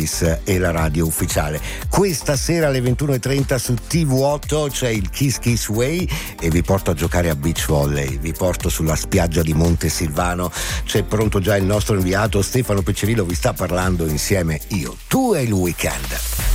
Kiss e la radio ufficiale. Questa sera alle 21:30 su TV8 c'è il Kiss Kiss Way e vi porto a giocare a beach volley, vi porto sulla spiaggia di Montesilvano. C'è pronto già il nostro inviato Stefano Peccerillo, vi sta parlando insieme io, tu e il weekend.